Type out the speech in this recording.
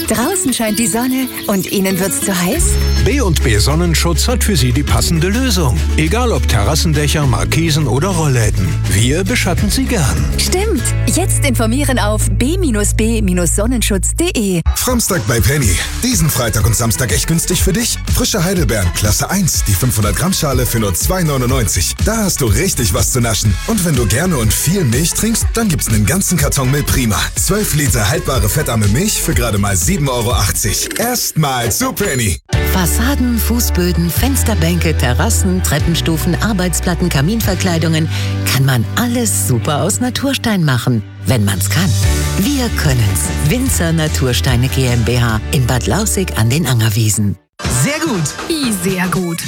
Draußen scheint die Sonne und Ihnen wird's zu heiß? B&B Sonnenschutz hat für Sie die passende Lösung. Egal ob Terrassendächer, Markisen oder Rollläden. Wir beschatten Sie gern. Stimmt. Jetzt informieren auf b-b-sonnenschutz.de. Framstag bei Penny. Diesen Freitag und Samstag echt günstig für dich. Frische Heidelbeeren, Klasse 1, die 500 Gramm Schale für nur 2,99. Da hast du richtig was zu naschen. Und wenn du gerne und viel Milch trinkst, dann gibt's einen ganzen Karton Milch Prima. 12 Liter haltbare fettarme Milch für gerade mal 7,80 Euro. Erstmal zu Penny. Fassaden, Fußböden, Fensterbänke, Terrassen, Treppenstufen, Arbeitsplatten, Kaminverkleidungen. Kann man alles super aus Naturstein machen, wenn man's kann. Wir können's. Winzer Natursteine GmbH in Bad Lausick an den Angerwiesen. Sehr gut. Sehr gut.